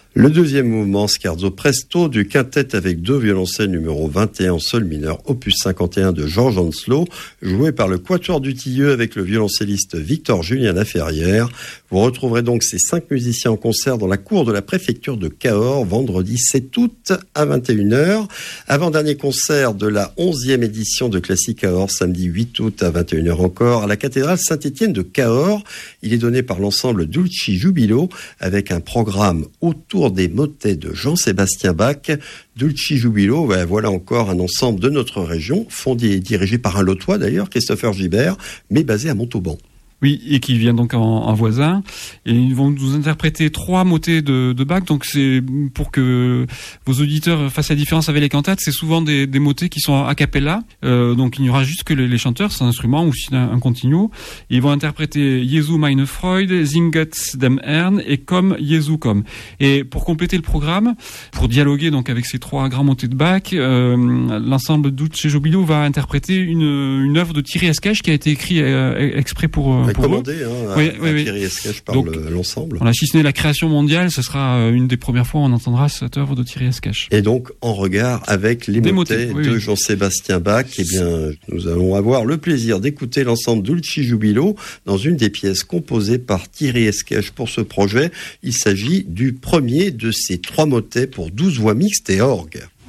Le deuxième mouvement, Scherzo Presto, du quintet avec deux violoncelles numéro 21 en sol mineur, opus 51 de Georges Hanslow, joué par le Quatuor du Tilleux avec le violoncelliste Victor-Julien Laferrière. Vous retrouverez donc ces 5 musiciens en concert dans la cour de la préfecture de Cahors, vendredi 7 août à 21h. Avant-dernier concert de la 11e édition de Classique Cahors, samedi 8 août à 21h encore, à la cathédrale Saint-Étienne de Cahors. Il est donné par l'ensemble Dulci Jubilo avec un programme autour des motets de Jean-Sébastien Bach. Dulci Jubilo, voilà encore un ensemble de notre région, fondé et dirigé par un Lotois d'ailleurs, Christopher Gibert, mais basé à Montauban. Oui, et qui vient donc en voisin. Et ils vont nous interpréter 3 motets de Bach. Donc c'est pour que vos auditeurs fassent la différence avec les cantates. C'est souvent des motets qui sont a cappella. Donc il n'y aura juste que les chanteurs, sans instrument ou sinon un continuo. Et ils vont interpréter Jesu meine Freude, Singet dem Herrn et Komm Jesu komm. Et pour compléter le programme, pour dialoguer donc avec ces 3 grands motets de Bach, l'ensemble Dulci Jubilo va interpréter une œuvre de Thierry Esquèche qui a été écrite exprès pour commandé oui. Thierry Esquèche par l'ensemble. Voilà, si ce n'est la création mondiale, ce sera une des premières fois où on entendra cette œuvre de Thierry Esquèche. Et donc en regard avec les motets de Jean-Sébastien Bach, eh bien, nous allons avoir le plaisir d'écouter l'ensemble Dulci Jubilo dans une des pièces composées par Thierry Esquèche pour ce projet. Il s'agit du premier de ces 3 motets pour 12 voix mixtes et orgue.